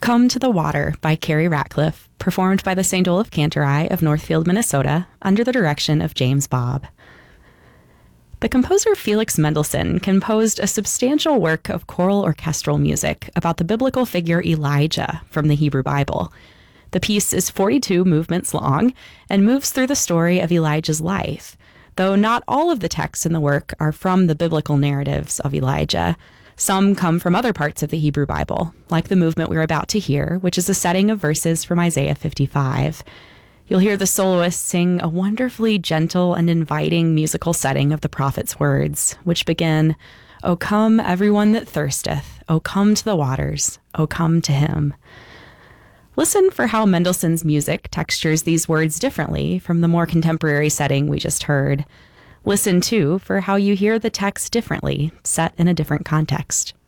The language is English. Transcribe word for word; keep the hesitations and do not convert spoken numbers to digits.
Come to the Water by Carrie Ratcliffe, performed by the Saint Olaf Cantori of Northfield, Minnesota, under the direction of James Bobb. The composer Felix Mendelssohn composed a substantial work of choral orchestral music about the biblical figure Elijah from the Hebrew Bible. The piece is forty-two movements long and moves through the story of Elijah's life, though not all of the texts in the work are from the biblical narratives of Elijah. Some come from other parts of the Hebrew Bible, like the movement we're about to hear, which is a setting of verses from Isaiah fifty-five. You'll hear the soloist sing a wonderfully gentle and inviting musical setting of the prophet's words, which begin, "O come, everyone that thirsteth, O come to the waters, O come to him." Listen for how Mendelssohn's music textures these words differently from the more contemporary setting we just heard. Listen, too, for how you hear the text differently, set in a different context.